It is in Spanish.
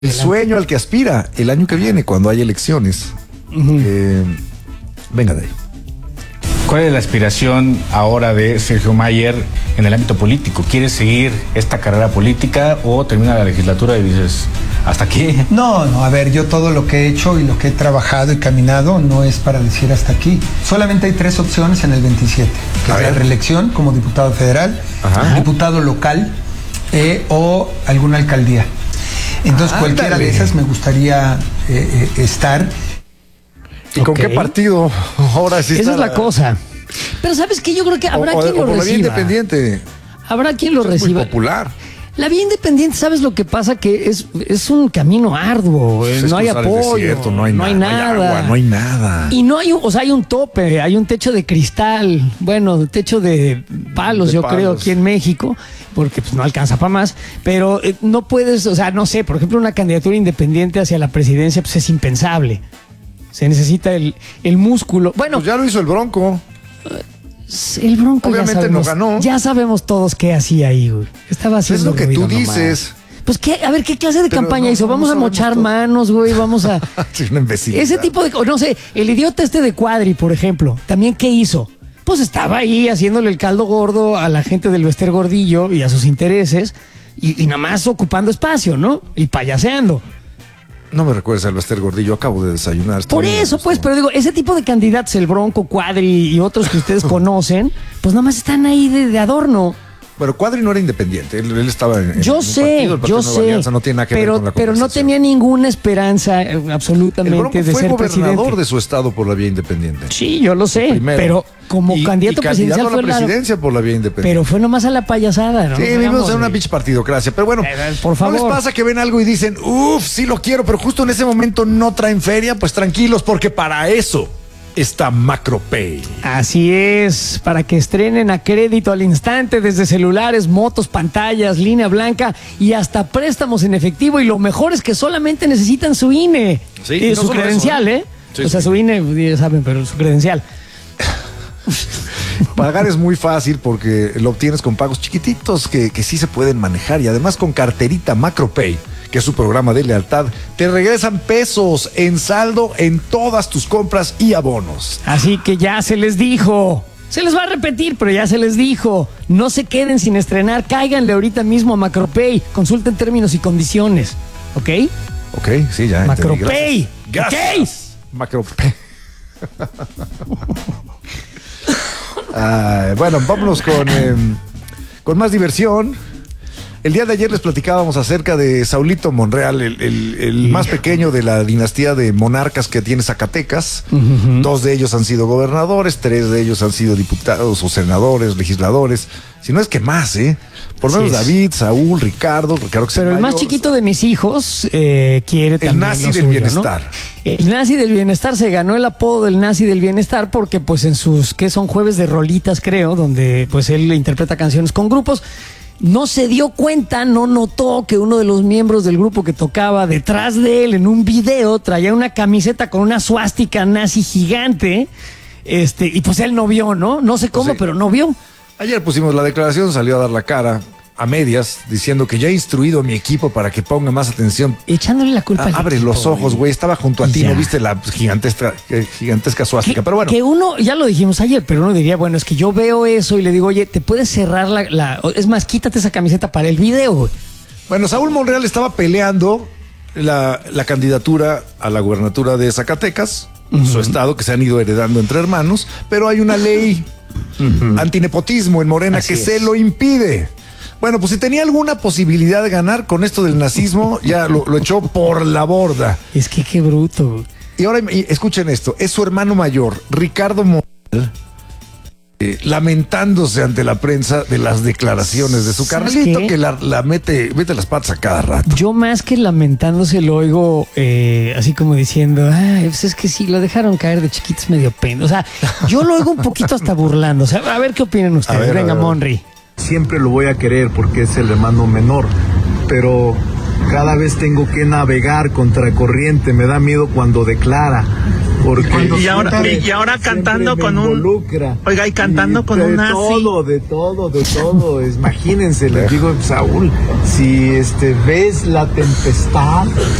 El sueño al que aspira el año que viene, cuando haya elecciones. Venga de ahí. ¿Cuál es la aspiración ahora de Sergio Mayer en el ámbito político? ¿Quieres seguir esta carrera política o termina la legislatura y dices, ¿hasta aquí? No, a ver, yo todo lo que he hecho y lo que he trabajado y caminado no es para decir hasta aquí. Solamente hay 3 opciones en el 27, que es la reelección como diputado federal, diputado local o alguna alcaldía. Entonces cualquiera de esas me gustaría estar. ¿Y con qué partido ahora sí? Esa es la cosa. Pero ¿sabes qué? Yo creo que habrá quien lo reciba. La vía independiente. Habrá quien lo reciba. Muy popular. La vía independiente, ¿sabes lo que pasa? Que es un camino arduo. Pues no hay apoyo, desierto, no hay nada. No hay agua, no hay nada. Y no hay, hay un tope, hay un techo de cristal, bueno, techo de palos, creo, aquí en México, porque pues no alcanza para más, pero no puedes, no sé, por ejemplo, una candidatura independiente hacia la presidencia, pues es impensable. Se necesita el músculo. Bueno, pues ya lo hizo el Bronco. El Bronco obviamente no ganó. Ya sabemos todos qué hacía ahí, güey. Estaba haciendo. Es lo que tú dices. Pues qué, a ver, ¿qué clase de campaña hizo? Vamos a mochar manos, güey, vamos a. Sí, una imbecilidad. Ese tipo de, no sé, el idiota de Cuadri, por ejemplo, también ¿qué hizo? Pues estaba ahí haciéndole el caldo gordo a la gente del Bester Gordillo y a sus intereses y nada más ocupando espacio, ¿no? Y payaseando. No me recuerdes al Bester Gordillo, acabo de desayunar. Por eso, pues, pero digo, ese tipo de candidatos, el Bronco, Cuadri y otros que ustedes conocen, pues nada más están ahí de adorno. Pero Cuadri no era independiente, él estaba en yo sé, el partido Nueva Alianza, no tiene nada que ver con la pero no tenía ninguna esperanza absolutamente de ser presidente. El Bronco fue gobernador de su estado por la vía independiente. Sí, yo lo sé, pero como candidato presidencial fue a la presidencia por la vía independiente. Pero fue nomás a la payasada, ¿no? Sí, vivimos en una pinche partidocracia, pero bueno, por favor. ¿no les pasa que ven algo y dicen, sí lo quiero, pero justo en ese momento no traen feria? Pues tranquilos, porque para eso está MacroPay. Así es, para que estrenen a crédito al instante desde celulares, motos, pantallas, línea blanca y hasta préstamos en efectivo. Y lo mejor es que solamente necesitan su INE. Sí, y su credencial, ¿eh? Sí, su INE, ya saben, pero su credencial. Pagar es muy fácil porque lo obtienes con pagos chiquititos que sí se pueden manejar y además con carterita MacroPay, que es su programa de lealtad, te regresan pesos en saldo en todas tus compras y abonos. Así que ya se les dijo. Se les va a repetir, pero ya se les dijo. No se queden sin estrenar. Cáiganle ahorita mismo a MacroPay. Consulten términos y condiciones. ¿Ok? Ok, sí, ya. MacroPay. Gracias. ¿Ok? MacroPay. Bueno, vámonos con más diversión. El día de ayer les platicábamos acerca de Saulito Monreal, el más pequeño de la dinastía de monarcas que tiene Zacatecas. 2 de ellos han sido gobernadores, 3 de ellos han sido diputados o senadores, legisladores. Si no es que más, por lo menos David, Saúl, Ricardo que pero el más chiquito de mis hijos quiere también el nazi del bienestar, ¿no? El nazi del bienestar se ganó el apodo del nazi del bienestar porque pues en sus, que son jueves de rolitas creo, donde pues él interpreta canciones con grupos, no se dio cuenta, no notó que uno de los miembros del grupo que tocaba detrás de él en un video traía una camiseta con una suástica nazi gigante, y pues él no vio, ¿no? No sé cómo, pero no vio. Ayer pusimos la declaración, salió a dar la cara a medias, diciendo que ya he instruido a mi equipo para que ponga más atención. Echándole la culpa al abre equipo, los ojos, güey. Estaba junto a ti, no viste la gigantesca suástica, pero bueno. Que uno, ya lo dijimos ayer, pero uno diría, bueno, es que yo veo eso y le digo, oye, ¿te puedes cerrar es más, quítate esa camiseta para el video, güey? Bueno, Saúl Monreal estaba peleando la candidatura a la gubernatura de Zacatecas, su estado, que se han ido heredando entre hermanos, pero hay una ley antinepotismo en Morena que se lo impide. Bueno, pues si tenía alguna posibilidad de ganar con esto del nazismo, ya lo echó por la borda. Es que qué bruto. Y ahora escuchen esto, es su hermano mayor, Ricardo Monreal, lamentándose ante la prensa de las declaraciones de su carnalito, que la mete las patas a cada rato. Yo más que lamentándose lo oigo así como diciendo, pues es que sí, lo dejaron caer de chiquitos medio pena. O sea, yo lo oigo un poquito hasta burlando. O sea, a ver qué opinan ustedes. Venga, Monri. Siempre lo voy a querer porque es el hermano menor, pero cada vez tengo que navegar contra corriente, me da miedo cuando declara. Porque Y ahora cantando con un... Oiga, y cantando con un nazi. De todo. Imagínense, les digo, Saúl, si ves la tempestad